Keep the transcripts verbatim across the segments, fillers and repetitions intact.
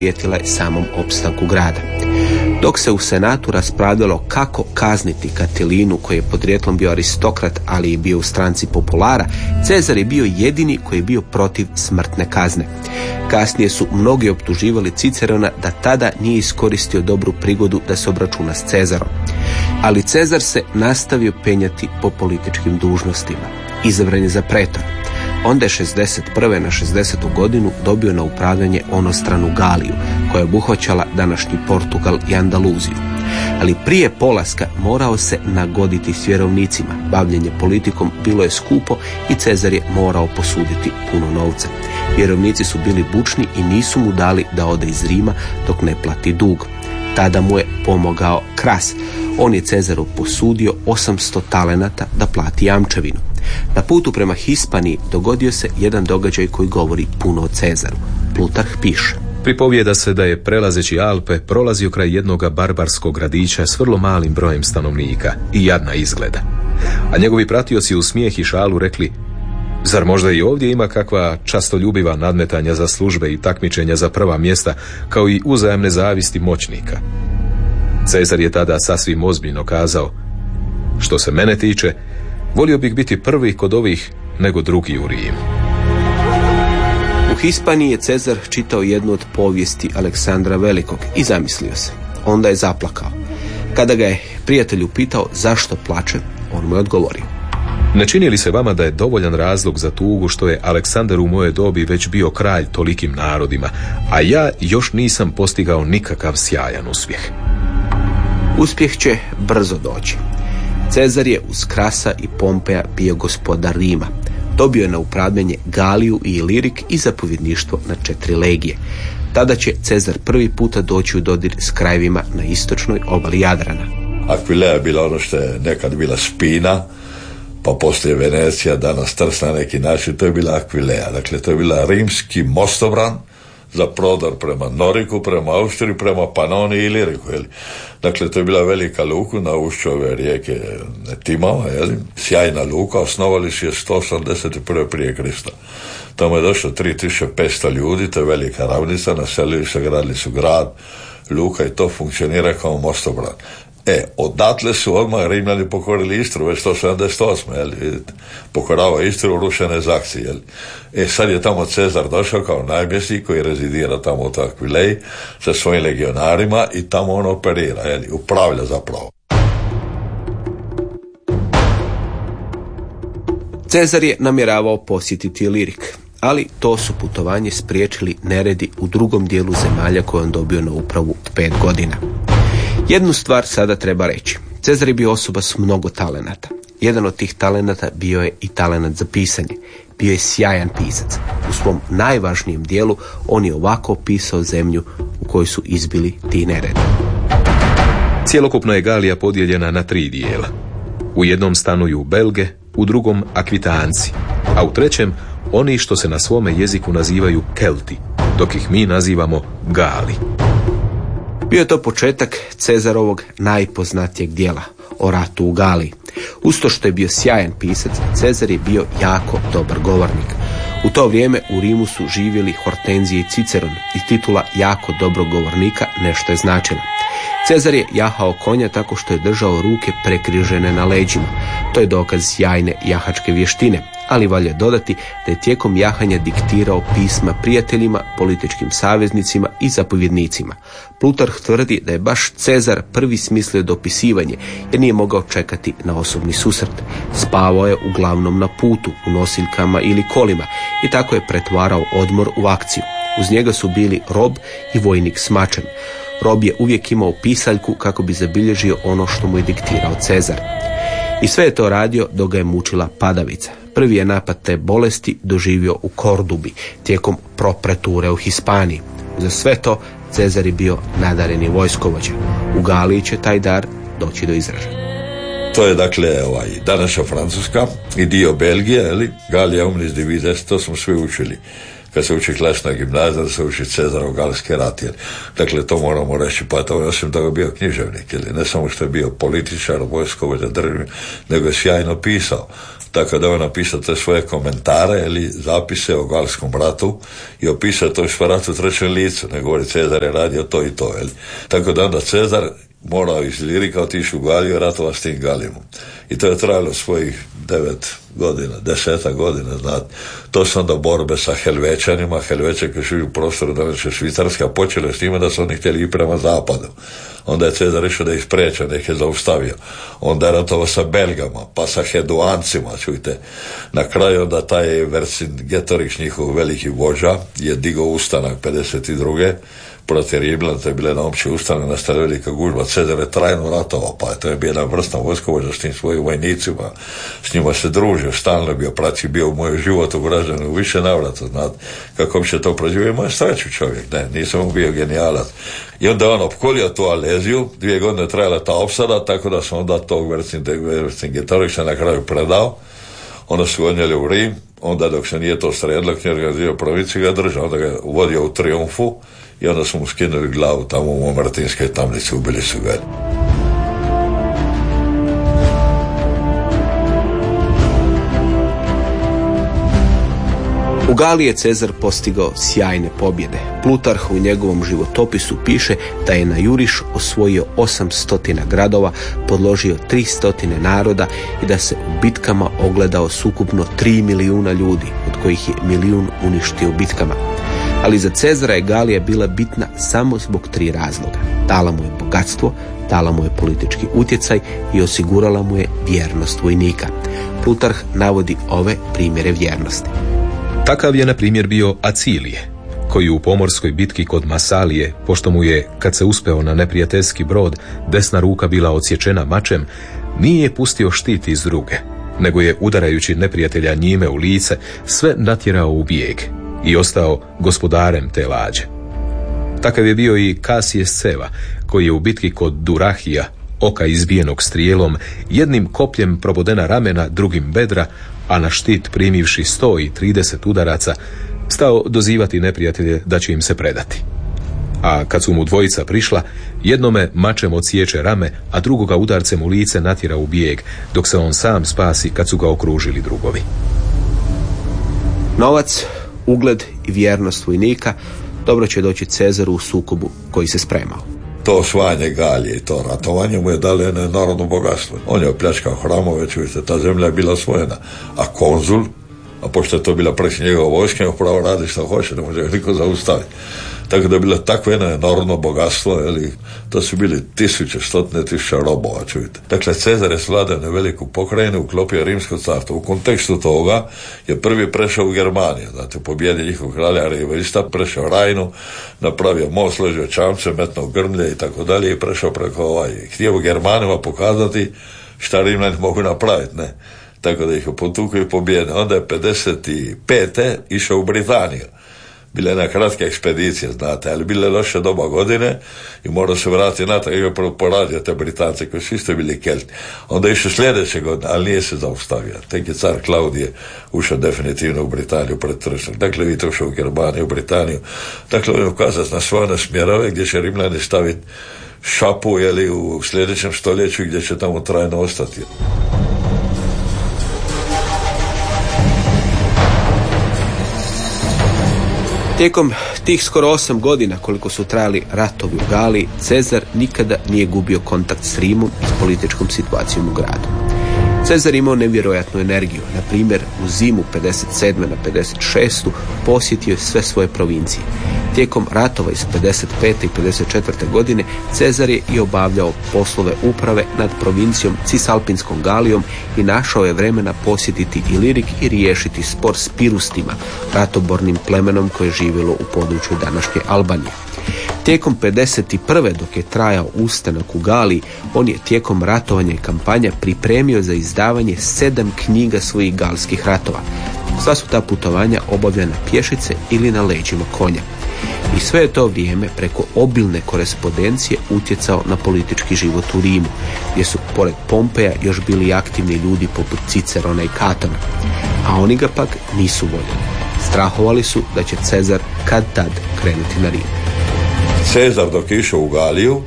prijetila je samom opstanku grada. Dok se u senatu raspravljalo kako kazniti Katilinu, koji je podrijetlom bio aristokrat, ali je bio u stranci populara, Cezar je bio jedini koji je bio protiv smrtne kazne. Kasnije su mnogi optuživali Cicerona da tada nije iskoristio dobru prigodu da se obračuna s Cezarom. Ali Cezar se nastavio penjati po političkim dužnostima. Izabran je za pretora. Onda je šezdeset prve na šezdesetu godinu dobio na upravljanje onostranu Galiju, koja je obuhvaćala današnji Portugal i Andaluziju. Ali prije polaska morao se nagoditi s vjerovnicima. Bavljenje politikom bilo je skupo i Cezar je morao posuditi puno novca. Vjerovnici su bili bučni i nisu mu dali da ode iz Rima dok ne plati dug. Tada mu je pomogao Kras. On je Cezaru posudio osamsto talenata da plati jamčevinu. Na putu prema Hispaniji dogodio se jedan događaj koji govori puno o Cezaru. Plutarh piše: pripovijeda se da je prelazeći Alpe prolazio kraj jednoga barbarskog gradića s vrlo malim brojem stanovnika i jadna izgleda. A njegovi pratioci u smijeh i šalu rekli: zar možda i ovdje ima kakva častoljubiva nadmetanja za službe i takmičenja za prva mjesta, kao i uzajamne zavisti moćnika? Cezar je tada sasvim ozbiljno kazao: što se mene tiče, volio bih biti prvi kod ovih nego drugi u Rimu. U Hispaniji je Cezar čitao jednu od povijesti Aleksandra Velikog i zamislio se. Onda je zaplakao. Kada ga je prijatelj upitao zašto plače, on mu je odgovorio: ne čini li se vama da je dovoljan razlog za tugu što je Aleksandar u moje dobi već bio kralj tolikim narodima, a ja još nisam postigao nikakav sjajan uspjeh? Uspjeh će brzo doći. Cezar je uz Krasa i Pompeja bio gospodar Rima. Dobio je na upravljanje Galiju i Ilirik i zapovjedništvo na četiri legije. Tada će Cezar prvi puta doći u dodir s krajevima na istočnoj obali Jadrana. Akvilea je bila ono što je nekad bila Spina, pa poslije Venecija, danas Trst na neki način, to je bila Akvilea. Dakle, to je bila rimski mostobran za prodor prema Noriku, prema Austriji, prema Panoni i Iliriku. Jeli? Dakle, to je bila velika luka na ušću ove rijeke Timava, jeli? Sjajna luka, osnovali su je sto osamdeset prve prije Krista. Tamo je došlo tri tisuće petsto ljudi, to je velika ravnica, naselili se, gradili su grad, luka i to funkcionira kao mostobran. E, odatle su odmah Rimljani pokorili Istru, već sto sedamdeset osme Jel, pokorava Istru, rušene zakci. Jel. E, sad je tamo Cezar došao kao najmjesnik koji rezidira tamo u Akvileji sa svojim legionarima i tamo on operira, jel, upravlja zapravo. Cezar je namjeravao posjetiti Ilirik, ali to su putovanje spriječili neredi u drugom dijelu zemalja koje on dobio na upravu pet godina. Jednu stvar sada treba reći. Cezar je bio osoba s mnogo talenata. Jedan od tih talenata bio je i talenat za pisanje. Bio je sjajan pisac. U svom najvažnijem dijelu on je ovako opisao zemlju u kojoj su izbili ti neredi. Cjelokupno je Galija podijeljena na tri dijela. U jednom stanuju Belge, u drugom Akvitanci, a u trećem oni što se na svome jeziku nazivaju Kelti, dok ih mi nazivamo Gali. Bio je to početak Cezarovog najpoznatijeg dijela, o ratu u Galiji. Usto što je bio sjajan pisac, Cezar je bio jako dobar govornik. U to vrijeme u Rimu su živjeli Hortenzije i Ciceron i titula jako dobrog govornika nešto je značila. Cezar je jahao konja tako što je držao ruke prekrižene na leđima. To je dokaz sjajne jahačke vještine, ali valja dodati da je tijekom jahanja diktirao pisma prijateljima, političkim saveznicima i zapovjednicima. Plutarh tvrdi da je baš Cezar prvi smislio dopisivanje, jer nije mogao čekati na osobni susret. Spavao je uglavnom na putu, u nosiljkama ili kolima i tako je pretvarao odmor u akciju. Uz njega su bili rob i vojnik s mačem. Rob je uvijek imao pisaljku kako bi zabilježio ono što mu je diktirao Cezar. I sve je to radio dok ga je mučila padavica. Prvi je napad te bolesti doživio u Kordubi, tijekom propreture u Hispaniji. Za sve to Cezar je bio nadareni vojskovođa. U Galiji će taj dar doći do izražaja. To je dakle ovaj, današnja Francuska i dio Belgije, ali Galija umnis divides, to smo svi učili. Kad se uči klasna gimnazija, da se uči Cezarov galski rat. Jer, dakle, to moramo reći, pa to osim toga bio književnik. Jer, ne samo što je bio političar, vojskovođa, državnik, nego je sjajno pisao. tako da on napisao te svoje komentare ili zapise o Galskom ratu i opisao to u ratu u trećem licu, ne govori Cezar je radio to i to, jel? Tako da onda Cezar morao iz Lirika otići u Galiju i ratova s tim Galijom. I to je trajalo svojih devet godina, deseta godina, znate. To su onda borbe sa Helvećanima, Helveće koji su u prostoru današnje Švicarska, počele s time da su oni htjeli i prema zapadu. Onda je Cezar išao da ih spriječe, da ih je zaustavio. Onda je ratovao sa Belgama, pa sa Heduancima, čujte. Na kraju onda taj Vercingetorix, njihov veliki vođa, je digao ustanak pedeset druge protiv Rimljana, to je bila jedna opći ustanak, nastala velika gužba. Cezar je trajno ratovao, pa to je bio jedan vrstan vojskovođa s tim svojim vojnicima, s njima se družio, stalno bio prati, bio u moj život ugrađen u više navrata, znate, kako bi se to proživio, moj sreću čovjek, ne, nisam mu bio genijalac. I onda on opkolio tu Aleziju, dvije godine trajala ta opsada, tako da sam onda tog Vercingetorixa na kraju predao, onda su odnijeli u Rim, onda dok se nije to sredilo, knjer ga zio provinciju ga držao, onda ga uvodio u triumfu i onda su mu skinuli glavu tamo u Martinskoj tamnici, ubili su ga. U Galiji je Cezar postigao sjajne pobjede. Plutarh u njegovom životopisu piše da je na juriš osvojio osamsto gradova, podložio tristo naroda i da se u bitkama ogledao sukupno tri milijuna ljudi, od kojih je milijun uništio u bitkama. Ali za Cezara je Galija bila bitna samo zbog tri razloga. Dala mu je bogatstvo, dala mu je politički utjecaj i osigurala mu je vjernost vojnika. Plutarh navodi ove primjere vjernosti. Takav je na primjer bio Acilije, koji u pomorskoj bitki kod Masalije, pošto mu je, kad se uspeo na neprijateljski brod, desna ruka bila odsječena mačem, nije pustio štit iz ruke, nego je, udarajući neprijatelja njime u lice, sve natjerao u bijeg i ostao gospodarem te lađe. Takav je bio i Kasije Sceva, koji je u bitki kod Durahija, oka izbijenog strijelom, jednim kopljem probodena ramena, drugim bedra, a na štit primivši sto trideset udaraca, stao dozivati neprijatelje da će im se predati. A kad su mu dvojica prišla, jednome mačem odsječe rame, a drugoga udarcem u lice natjera u bijeg, dok se on sam spasi kad su ga okružili drugovi. Novac, ugled i vjernost vojnika dobro će doći Cezaru u sukobu koji se spremao. To osvajanje Galije i to ratovanje mu je dalo jedno enormno bogatstvo. On je opljačkao hramove, čujte, ta zemlja je bila osvojena. A konzul, a pošto je to bila preko njegova vojska, je pravo radi što hoće, ne može niko zaustaviti. Tako da je bilo takvo jedno enormno bogatstvo, eli, to su bili tisuće, stotine tisuća robova, čujte. Dakle, Cezar je svladao na veliku pokrajinu, uklopio Rimsko carstvo. U kontekstu toga je prvi prešao u Germaniju, znate, u pobjedi njihovog kralja Arivista, prešao Rajnu, napravio most, složio čamce, metnuo grmlje i tako dalje i prešao preko ovaj. Htio u Germanima pokazati šta Rimljani mogu napraviti, ne. Tako da ih je potukao i pobjedio. Onda je pedeset pete išao u Britaniju. Bila je jedna kratka ekspedicija, znate, ali bila je loša doba godine i morao se vratiti natrag i je poradio te Britance koji su isto bili Kelti. Onda je išao sljedeće godine, ali nije se zaustavio. Tek je car Klaudije ušao definitivno u Britaniju pred tršom. Dakle, vidite, ušao u Germaniju, u Britaniju. Dakle, on je ukazati na svoje one smjerove gdje će Rimljani staviti šapu, jeli, u sljedećem stoljeću gdje će tamo trajno ostati. Tijekom tih skoro osam godina koliko su trajali ratovi u Galiji, Cezar nikada nije gubio kontakt s Rimom i s političkom situacijom u gradu. Cezar imao nevjerojatnu energiju. Na primjer, u zimu pedeset sedme na pedeset šestu posjetio je sve svoje provincije. Tijekom ratova iz pedeset pete i pedeset četvrte godine Cezar je i obavljao poslove uprave nad provincijom Cisalpinskom Galijom i našao je vremena posjetiti Ilirik i riješiti spor s Pirustima, ratobornim plemenom koje je živjelo u području današnje Albanije. Tijekom pedeset prve dok je trajao ustanak u Galiji, on je tijekom ratovanja i kampanja pripremio za izdavanje sedam knjiga svojih galskih ratova. Sva su ta putovanja obavljena pješice ili na leđima konja. I sve je to vrijeme preko obilne korespondencije utjecao na politički život u Rimu, gdje su pored Pompeja još bili aktivni ljudi poput Cicerona i Katona, a oni ga pak nisu voljeli. Strahovali su da će Cezar kad tad krenuti na Rim. Cezar dok je išao u Galiju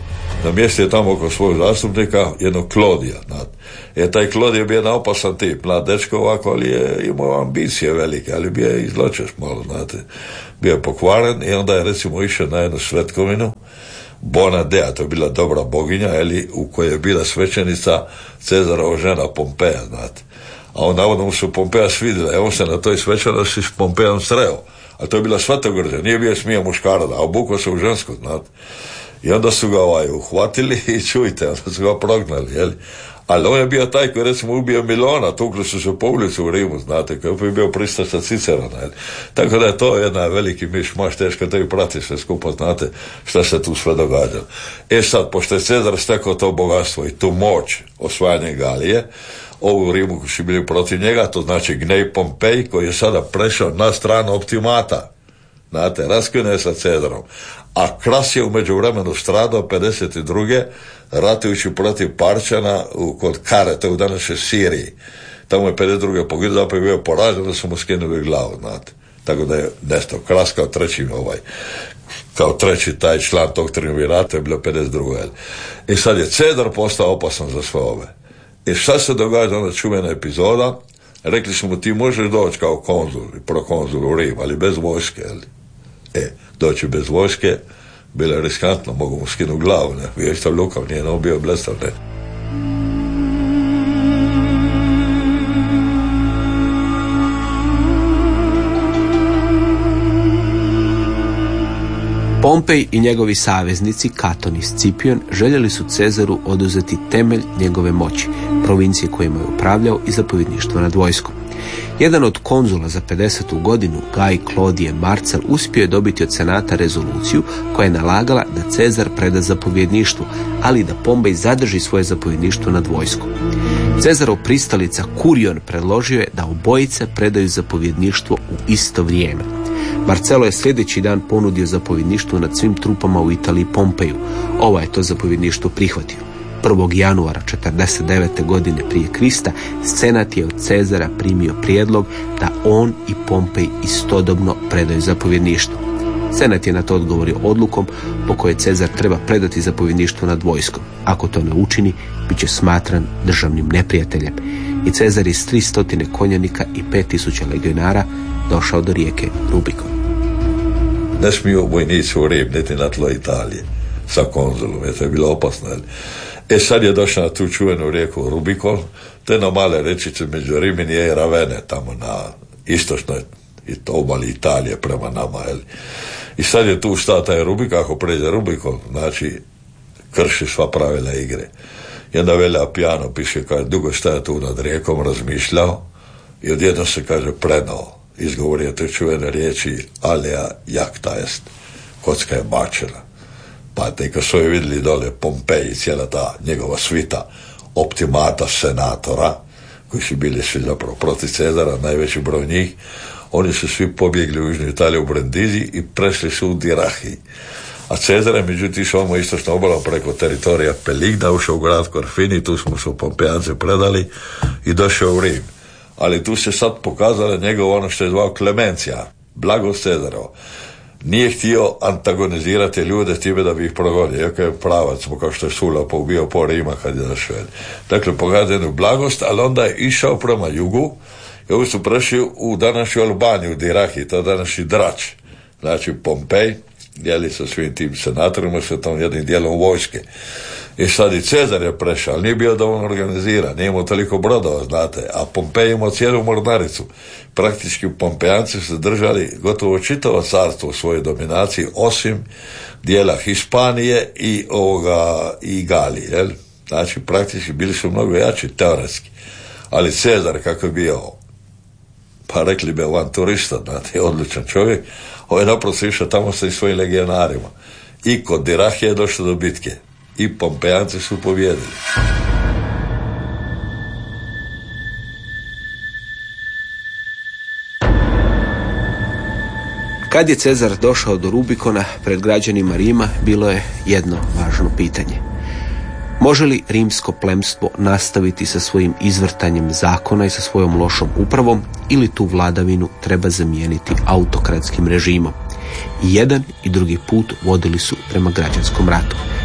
namjestio je tamo oko svog zastupnika jednog Klodija. Znate. E, taj Klodij je bio jedan opasan tip, mlad dečko ovako, ali je imao ambicije velike, ali bio je izločeš malo, znate. Bio je pokvaren i onda je recimo išao na jednu svetkovinu, Bonadea, to je bila dobra boginja, eli, u kojoj je bila svećenica Cezarova žena Pompeja, znate. A on navodno mu se Pompeja svidjela, i on se na toj svečanosti s Pompejom sreo. A to je bila svetogrđa, nije bio smija muškara, a obukao se u žensko, znate. I onda su ga ovaj, uhvatili i čujte, onda su ga prognali, jeli. Ali on je bio taj koji recimo ubio Milona, tukli su se po ulicu u Rimu, znate, koji je bio pristaša Cicerona, jeli. Tako da je to jedna veliki miš, maš teško da ju prati sve skupo, znate šta se tu sve događalo. E sad, pošto je Cezar stekao to bogatstvo i tu moć osvajanja Galije, ovu Rimu koji su bili protiv njega, to znači Gnej Pompej, koji je sada prešao na stranu Optimata, znate, raskinuo je sa Cezarom. A Kras je u međuvremenu stradao pedeset druge ratujući protiv Parčana u, kod Kare, to je u današnjoj Siriji. Tamo je pedeset druge poginuo, zapravo je bio poražen da su mu skinuli glavu, znate. Tako da je nestao. Kras kao treći ovaj, kao treći taj član tog triumvirata je bilo pedeset druge. I sad je Cezar postao opasan za sve ove. I šta se događa onda čuvena epizoda? Rekli smo mu, ti možeš doći kao konzul i prokonzul u Rim, ali bez vojske, jel? E, doći bez vojske bilo je riskantno, mogu mu skinu glavu, ne, bio je isto lukav, nije no bio blestav, ne. Pompej i njegovi saveznici, Katon i Scipion, željeli su Cezaru oduzeti temelj njegove moći, provincije kojima je upravljao i zapovjedništvo nad vojskom. Jedan od konzula za pedesetu godinu, Gaj Klodije Marcel, uspio je dobiti od senata rezoluciju koja je nalagala da Cezar preda zapovjedništvo, ali da Pompej zadrži svoje zapovjedništvo nad vojskom. Cezarov pristalica Kurion predložio je da obojice predaju zapovjedništvo u isto vrijeme. Marcelo je sljedeći dan ponudio zapovjedništvo nad svim trupama u Italiji Pompeju. Ovaj je to zapovjedništvo prihvatio. prvog januara četrdeset devete godine prije Krista senat je od Cezara primio prijedlog da on i Pompej istodobno predaju zapovjedništvo. Senat je na to odgovorio odlukom po kojoj Cezar treba predati zapovjedništvo nad vojskom. Ako to ne učini, bit će smatran državnim neprijateljem. I Cezar je s tristo konjanika i pet tisuća legionara došao do rijeke Rubikon. Ne smiju vojnici u Rim, niti na tlo Italije sa konzulom, jer to je bilo opasno. E sad je došao na tu čuvenu rijeku Rubikon, to je na male rečice među Riminije i Ravene, tamo na istočnoj obali Italije prema nama. Jel? I sad je tu šta taj Rubik, ako pređe Rubikon, znači krši sva pravila igre. I onda Velja Pijano piše, kaže, dugo šta je tu nad rijekom razmišljao i odjedno se, kaže, predao. Izgovorio te čuvene riječi alea jacta est, kocka je bačena. Pa te kad su je vidjeli dole Pompej i cijela ta njegova svita Optimata senatora, koji su bili svi zapravo protiv Cezara, najveći broj njih, oni su svi pobjegli u Južnu Italiju u Brindisi i prešli su u Dirahiji. A Cezar je međutim išao mu istočno obalom preko teritorija Peligna, ušao u grad Korfini, tu smo su Pompejance predali i došao u Rim. Ali tu se sad pokazalo njegovo ono što je zvao Klemencija, blagost Cezarova. Nije htio antagonizirati ljude time da bi ih progonio, iako je pravac, kao što je Sula poubio po Rima kad je došao. Dakle, pokazao jednu blagost, ali onda je išao prema jugu i ovi su prešli u današnju Albaniju, u Dirahiji, to je današnji Drač, znači Pompej, jeli sa svim tim senatorima, sa tom jednim dijelom vojske. I sad i Cezar je prešao, ali nije bio dovoljno organiziran, nije imao toliko brodova, znate, a Pompej imao cijelu mornaricu. Praktički Pompejanci su držali gotovo čitavo carstvo u svojoj dominaciji, osim dijela Hispanije i ovoga i Galije, jel? Znači, praktički bili su mnogo jači, teoretski. Ali Cezar, kako je bio, pa rekli bi avanturista, znate, odličan čovjek, on je naprosto išao tamo sa i svojim legionarima. I kod Dirahije je došlo do bitke. I Pompejanci su pobjedili. Kad je Cezar došao do Rubikona, pred građanima Rima bilo je jedno važno pitanje. Može li rimsko plemstvo nastaviti sa svojim izvrtanjem zakona i sa svojom lošom upravom, ili tu vladavinu treba zamijeniti autokratskim režimom? I jedan i drugi put vodili su prema građanskom ratu.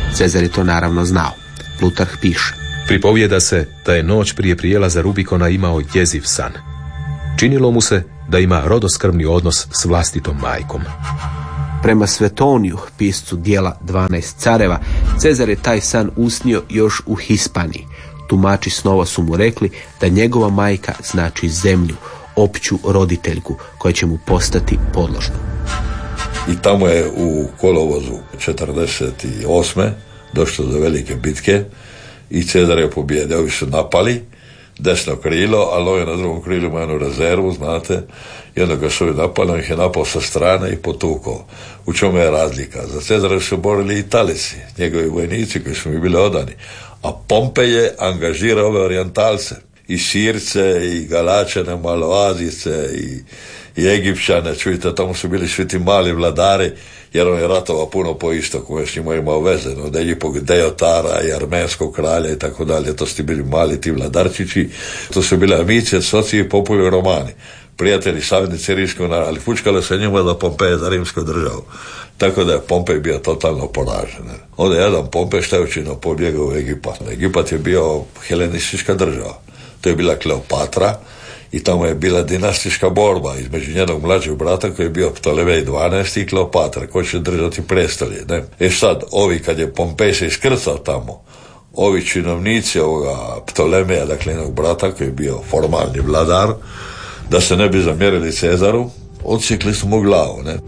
Cezar je to naravno znao. Plutarh piše: Pripovijeda se da je noć prije prijelaza Rubikona imao jeziv san. Činilo mu se da ima rodoskrbni odnos s vlastitom majkom. Prema Svetoniju, piscu dijela dvanaest careva, Cezar je taj san usnio još u Hispaniji. Tumači snova su mu rekli da njegova majka znači zemlju, opću roditeljku, koja će mu postati podložna. I tamo je u kolovozu četrdeset osme došlo do velike bitke i Cezar je pobijedio. Ovi su napali desno krilo, ali ovaj na drugom krilu ima jednu rezervu, znate, jednoga su napali, on ih je napao sa strane i potukao. U čemu je razlika? Za Cezara su borili Italici, njegovi vojnici koji su mi bili odani, a Pompej je angažirao ove orijentalce, i Sirce, i Galačane, Maloazice, i, i Egipćane, čujte, tamo su bili svi ti mali vladari, jer on je ratovao puno po istoku, s njima imao veze, od Egipog Deotara i armenskog kralja i tako dalje, to su bili mali ti vladarčići, to su bile amice, soci, populi, romani, prijatelji, savjetnici rimskog naroda, ali fučkale se njima da Pompej za rimsku državu. Tako da je Pompej bio totalno poražen. Onda je jedan Pompej šta je učinio, pobjegao u Egipat. Egipat je bio helenistička država. To je bila Kleopatra i tamo je bila dinastička borba između njenog mlađeg brata koji je bio Ptolomej dvanaesti i Kleopatra koji će držati prestolje. Ne? E sad, ovi kad je Pompej se iskrcao tamo, ovi činovnici ovoga Ptolemeja, dakle njenog brata koji je bio formalni vladar, da se ne bi zamjerili Cezaru, odsjekli su mu glavu. Ne?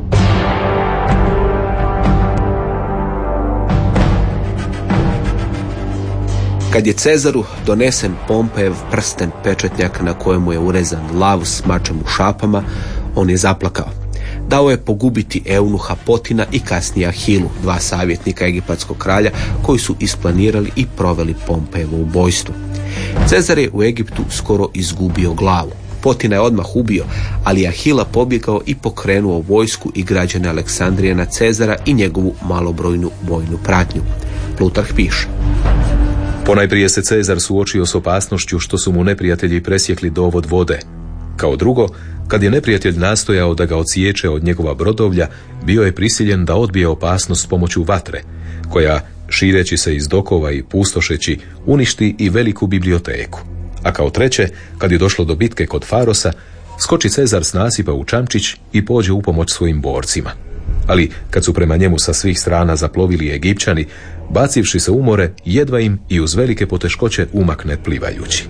Kad je Cezaru donesen Pompejev prsten pečatnjak na kojemu je urezan lav s mačem u šapama, on je zaplakao. Dao je pogubiti eunuha Potina i kasnije Ahilu, dva savjetnika egipatskog kralja koji su isplanirali i proveli Pompejevo ubojstvo. Cezar je u Egiptu skoro izgubio glavu. Potina je odmah ubio, ali Ahila pobjegao i pokrenuo vojsku i građane Aleksandrije na Cezara i njegovu malobrojnu vojnu pratnju. Plutarh piše: Ponajprije se Cezar suočio s opasnošću što su mu neprijatelji presjekli dovod vode. Kao drugo, kad je neprijatelj nastojao da ga odsječe od njegova brodovlja, bio je prisiljen da odbije opasnost s pomoću vatre, koja, šireći se iz dokova i pustošeći, uništi i veliku biblioteku. A kao treće, kad je došlo do bitke kod Farosa, skoči Cezar s nasipa u čamčić i pođe u pomoć svojim borcima. Ali kad su prema njemu sa svih strana zaplovili Egipćani, bacivši se u more, jedva im i uz velike poteškoće umakne plivajući.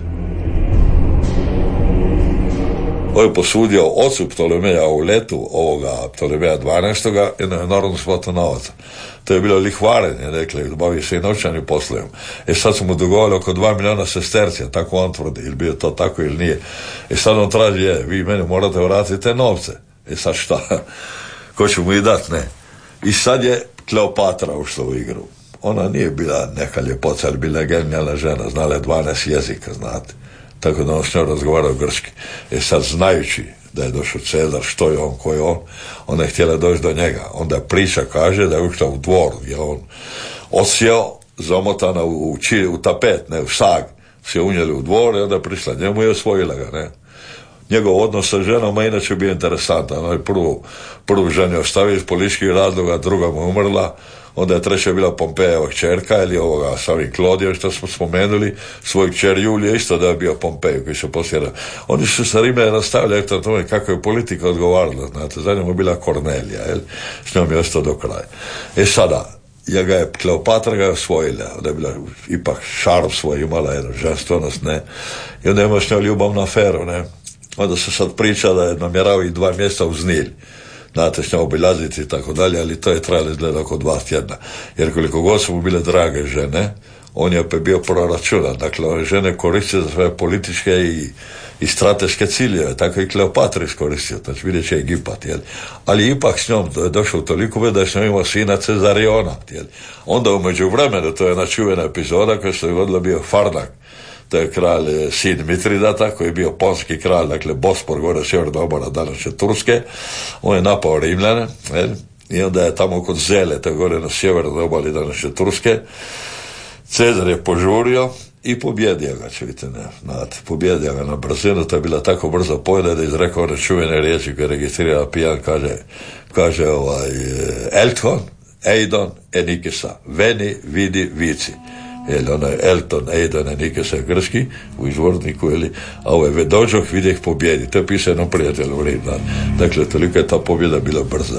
On je posudio ocu Ptolemeja u letu ovoga Ptolemeja dvanaestoga jednu enormnu svotu novaca. To je bilo lihvarenje, rekli, bavi se i novčanim poslovima. E sad su mu dugovali oko dva miliona sestercija, tako on tvrdi, ili bio to tako ili nije. E sad on traži, je, vi meni morate vratiti te novce. E sad šta? Ko će mu i dat? Ne. I sad je Kleopatra ušla u igru. Ona nije bila neka ljepoca, ali bila genijalna žena, znala je dvanaest jezika, znate. Tako da on s njom razgovarao grčki. E sad, znajući da je došao Cezar, što je on, ko je on, ona je htjela doći do njega. Onda priča kaže da je ušla u dvor, je on osjeo, zamotana u, u, u tapet, ne u sag, se unijeli u dvor i onda je prišla njemu i osvojila ga, ne. Njegov odnos sa ženama inače bio interesantan. On je prvu, prvu ženu ostavio iz političkih razloga, druga mu umrla, onda je treća bila Pompejeva kćerka ili ovoga s ovim Klodijom što smo spomenuli, svoj kćer Julija isto da je bio Pompej koji se poslije. Oni su sa Rime nastavili eto tome kako je politika odgovarala, znate, za njemu je bila Kornelija, jel? S njom je ostao do kraja. E sada, ja ga je Kleopatra ga je osvojila, onda je bila ipak šarm svoj, imala jednu ženstvenost, ne, i onda ima s njom ljubavnu aferu, ne. Onda se sad priča da je namjerao i dva mjesta uz Nil, znate, s njom obilaziti i tako dalje, ali to je trajalo izgleda oko dva tjedna, jer koliko god su mu bile drage žene, on je opet bio proračunan, dakle ove žene koristio za svoje političke i, i strateške ciljeve, tako i Kleopatra iskoristio, znači vidjet će Egipat, jel? Ali ipak s njom je došao toliko da je s njom imao sina Cezariona, jel? Onda u međuvremenu, to je jedna čuvena epizoda koja se dogodila, bio Farnak, to je kralj sin Mitridata, koji je bio ponski kralj, dakle Bospor, gore sjeverna obala današnje Turske. On je napao Rimljane, jel? I onda je tamo kod Zele, to je gore na sjevernoj obali današnje Turske, Cezar je požurio i pobjedio ga, čujte, ne, znate, pobjedio ga na brzinu, to je bila tako brzo pobjeda da je izrekao one čuvene riječi koje je registrirala pijan, kaže, kaže ovaj, Elton, Eidon, enikesa. Veni, vidi, vici. Jel, ono je Elton, Eidon, enikesa je grški u izvorniku, jel, a ovo je vedođoh, vidi ih pobjedi. To je piše jednom prijatelju u Rim. Dakle, toliko je ta pobjeda bila brza.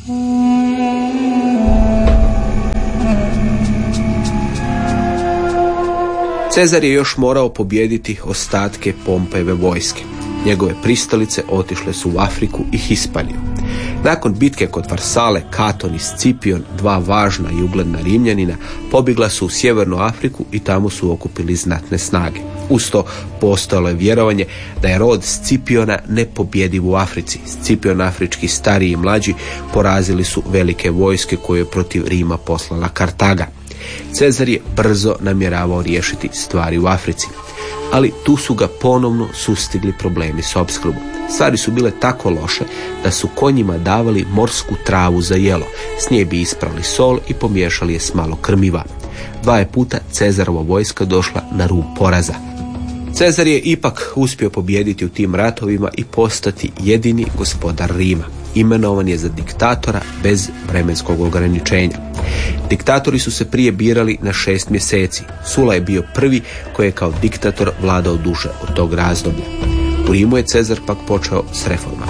Cezar je još morao pobijediti ostatke Pompejeve vojske. Njegove pristalice otišle su u Afriku i Hispaniju. Nakon bitke kod Farsale, Katon i Scipion, dva važna i ugledna Rimljanina, pobjegla su u Sjevernu Afriku i tamo su okupili znatne snage. Uz to postojalo je vjerovanje da je rod Scipiona nepobjediv u Africi. Scipion afrički stariji i mlađi porazili su velike vojske koje je protiv Rima poslala Kartaga. Cezar je brzo namjeravao riješiti stvari u Africi, ali tu su ga ponovno sustigli problemi s opskrbom. Stvari su bile tako loše da su konjima davali morsku travu za jelo, s nje bi isprali sol i pomiješali je s malo krmiva. Dva je puta Cezarova vojska došla na rub poraza. Cezar je ipak uspio pobijediti u tim ratovima i postati jedini gospodar Rima. Imenovan je za diktatora bez vremenskog ograničenja. Diktatori su se prije birali na šest mjeseci. Sula je bio prvi koji je kao diktator vladao duže od tog razdoblja. U Rimu je Cezar pak počeo s reformama.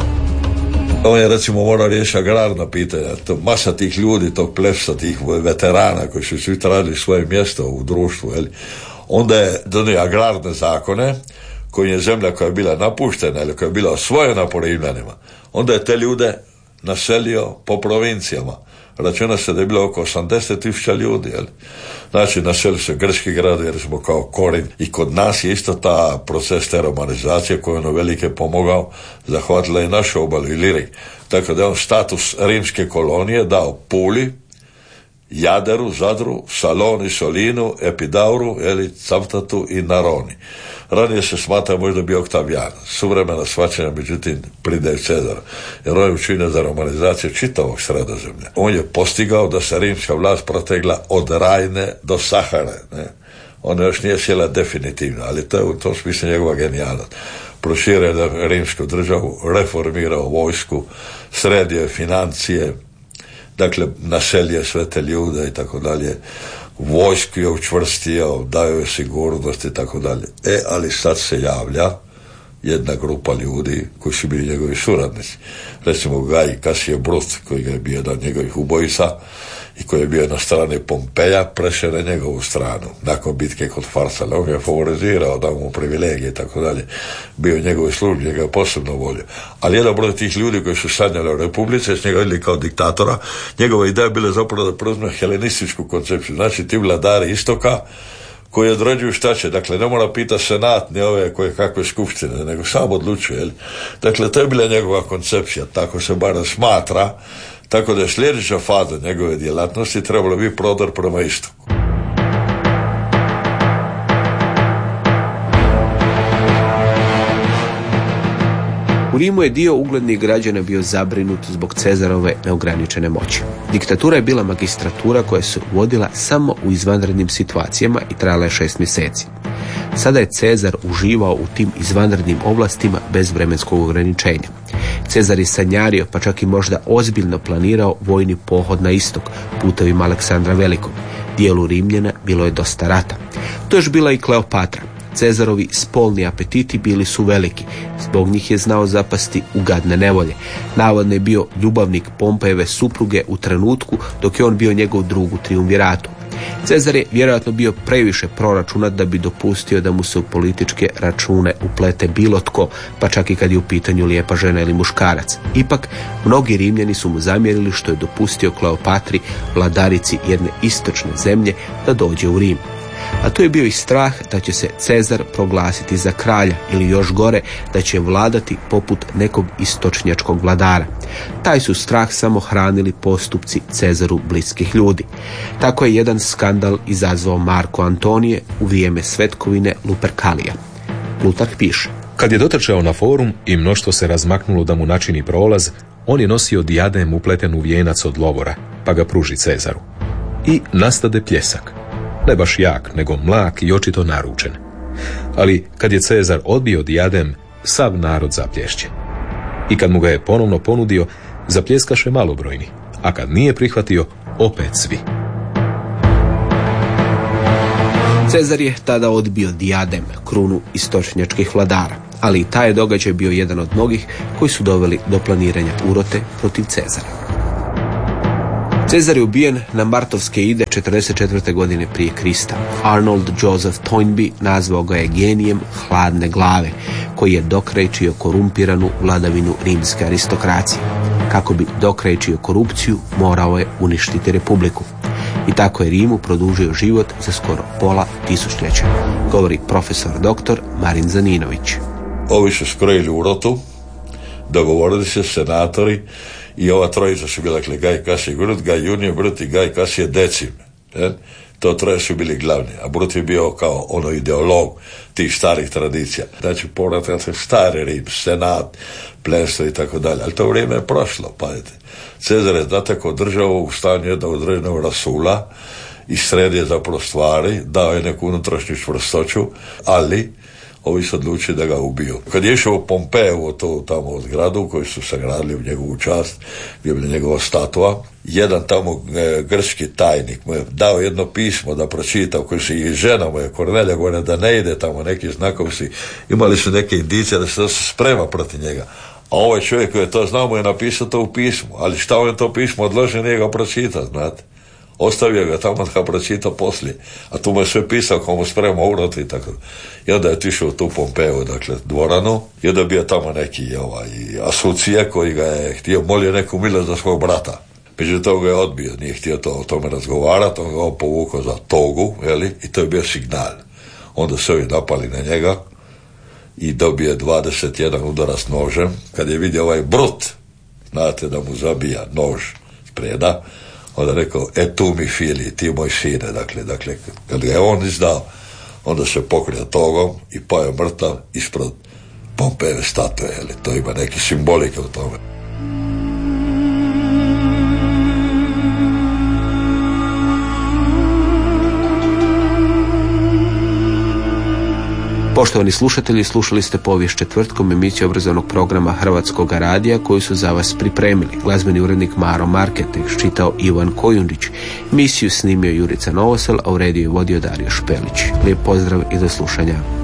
On je recimo morao riješiti agrarna pitanja. To masa tih ljudi, tog plebsa, tih veterana koji su svi tražili svoje mjesto u društvu. Jel? Onda je donio agrarne zakone koji je zemlja koja je bila napuštena ili koja je bila osvojena po Rimljanima. Onda je te ljude naselio po provincijama. Računa se da je bilo oko osamdeset tisuća ljudi. Jel? Znači, naselili se grčki grad, jer smo kao Korin. I kod nas je isto ta proces te romanizacije koju ono velike pomogao, zahvatila i našu obalu i Lirik. Tako da je on status rimske kolonije dao Puli, Jaderu, Zadru, Saloni, Solinu, Epidauru, Eli, Cavtatu i Naroni. Ranije se smatra možda bio Oktavijan. Suvremena shvaćanja, međutim, pridaje Cezara. Jer on je učinio za romanizaciju čitavog Sredozemlja. On je postigao da se rimska vlast protegla od Rajne do Sahare. Ne? Ona još nije sjela definitivno, ali to je u tom smislu njegova genijalnost. Proširio je rimsku državu, reformirao vojsku, sredio financije, dakle, naselio sve te ljude i tako dalje. Vojsku je učvrstio, dao je sigurnost i tako dalje. E, ali sad se javlja jedna grupa ljudi koji su bili njegovi suradnici. Recimo Gaj Kasije Brut, koji je bio jedan od njegovih ubojica i koji je bio na strani Pompeja, prešao na njegovu stranu. Nakon bitke kod Farsale, on ga je favorizirao, dao mu privilegije i tako dalje. Bio njegovi službi, njega je posebno volio. Ali jedan broj tih ljudi koji su sanjali u Republici, s njega vidjeli kao diktatora, njegova ideja bila zapravo da preuzme helenističku koncepciju. Znači, ti vladari istoka koji određuju šta će. Dakle, ne mora pita senat, ni ove koje kakve skupštine, nego sam odlučuje. Jel? Dakle, to je bila njegova koncepcija, tako se bar smatra. Tako da je sljedeća faza njegove djelatnosti trebalo biti prodor prema istoku. U Rimu je dio uglednih građana bio zabrinut zbog Cezarove neograničene moći. Diktatura je bila magistratura koja se vodila samo u izvanrednim situacijama i trajala je šest mjeseci. Sada je Cezar uživao u tim izvanrednim ovlastima bez vremenskog ograničenja. Cezar je sanjario, pa čak i možda ozbiljno planirao vojni pohod na istok, putevima Aleksandra Velikog. Dijelu Rimljana bilo je dosta rata. To je još bila i Kleopatra. Cezarovi spolni apetiti bili su veliki. Zbog njih je znao zapasti u gadne nevolje. Navodno je bio ljubavnik Pompejeve supruge u trenutku dok je on bio njegov drug u triumviratu. Cezar je vjerojatno bio previše proračunat da bi dopustio da mu se u političke račune uplete bilo tko, pa čak i kad je u pitanju lijepa žena ili muškarac. Ipak, mnogi Rimljani su mu zamjerili što je dopustio Kleopatri, vladarici jedne istočne zemlje, da dođe u Rim. A to je bio i strah da će se Cezar proglasiti za kralja ili još gore da će vladati poput nekog istočnjačkog vladara. Taj su strah samo hranili postupci Cezaru bliskih ljudi. Tako je jedan skandal izazvao Marko Antonije u vrijeme svetkovine Luperkalija. Plutarh piše: Kad je dotrčao na forum i mnoštvo se razmaknulo da mu načini prolaz, on je nosio dijadem upleten u vijenac od lovora, pa ga pruži Cezaru. I nastade pljesak. Ne baš jak, nego mlak i očito naručen. Ali kad je Cezar odbio dijadem, sav narod zaplješće. I kad mu ga je ponovno ponudio, zapljeskaše malobrojni, a kad nije prihvatio, opet svi. Cezar je tada odbio dijadem, krunu istočnjačkih vladara, ali i taj događaj bio jedan od mnogih koji su doveli do planiranja urote protiv Cezara. Cezar je ubijen na Martovske ide četrdeset četvrte godine prije Krista. Arnold Joseph Toynbee nazvao ga je genijem hladne glave, koji je dokrajčio korumpiranu vladavinu rimske aristokracije. Kako bi dokrajčio korupciju, morao je uništiti republiku. I tako je Rimu produžio život za skoro pola tisućljeća, govori profesor doktor Marin Zaninović. Ovi su skrojili urotu, dogovorili se senatori i ova trojica su bila, dakle, Gaj Kasije Brut, Gaj Junije Brut i Gaj Kasije Decim. Ne? To troje su bili glavni, a Brut je bio kao ono ideolog tih starih tradicija. Znači, povratak se stari Rim, senat, plenstvo i tako dalje. Ali to vrijeme je prošlo, pazite. Cezar je zatekao državu u stanju jednog određenog rasula i sredio zapravo stvari, dao je neku unutrašnju čvrstoću, ali ovi su odlučili da ga ubiju. Kad je išao u Pompeju, to tamo od gradu koji su sagradili u njegovu čast, gdje je bila njegova statua, jedan tamo e, grčki tajnik mu je dao jedno pismo da pročita, koji se i žena mu je, Kornelija, govore da ne ide tamo, neki znakovi su, imali su neke indicije da se to sprema protiv njega. A ovaj čovjek koji je to znao mu je napisao to u pismu, ali šta on je to pismo odložio, nije ga pročitao, znate. Ostavio ga tamo da ga pročitao poslije, a tu mu je sve pisao kao mu sprema urotu i tako. I onda je otišao tu Pompeju, dakle, dvoranu, i onda je bio tamo neki ovaj, Asucije koji ga je htio, molio neku milost za svog brata. Međutim, ga je odbio, nije htio to, o tome razgovarati, on ga on povukao za togu, jeli, i to je bio signal. Onda su ovi napali na njega i dobio dvadeset jedan udara s nožem. Kad je vidio ovaj Brut, znate da mu zabija nož spreda, onda je rekao, e tu mi fili, ti moj sine, dakle, dakle, kad ga je on izdao, onda se pokrio togom i pao je mrtav ispred Pompejeve statue, jeli, to ima neke simbolike u tome. Poštovani slušatelji, slušali ste Povijest četvrtkom, emisiju obrazovnog programa Hrvatskog radija koju su za vas pripremili. Glazbeni urednik Maro Market, čitao Ivan Kojundić, emisiju snimio Jurica Novosel, a u rediju je vodio Dario Špelić. Lijep pozdrav i do slušanja.